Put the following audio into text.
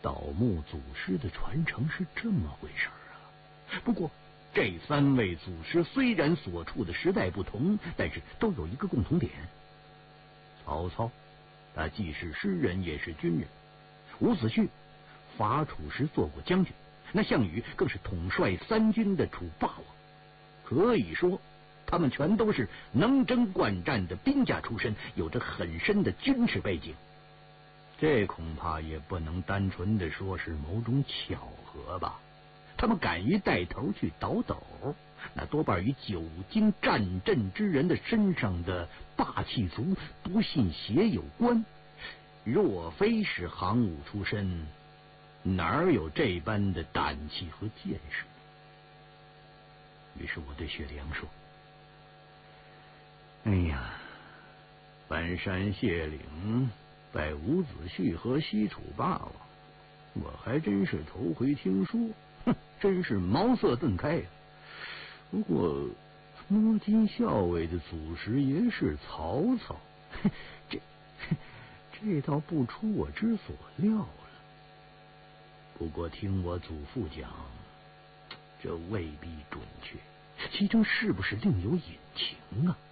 盗墓祖师的传承是这么回事啊。不过这三位祖师虽然所处的时代不同，但是都有一个共同点。曹操他既是诗人也是军人，伍子胥伐楚时做过将军，那项羽更是统帅三军的楚霸王。可以说他们全都是能征惯战的兵家出身，有着很深的军事背景。这恐怕也不能单纯的说是某种巧合吧。他们敢于带头去倒斗，那多半与久经战阵之人的身上的霸气足、不信邪有关。若非是行伍出身，哪有这般的胆气和见识？于是我对雪莲说：哎呀，翻山卸岭拜伍子胥和西楚霸王，我还真是头回听说，真是茅塞顿开呀。不过摸金校尉的祖师爷是曹操，这倒不出我之所料了。不过听我祖父讲，这未必准确，其中是不是另有隐情啊？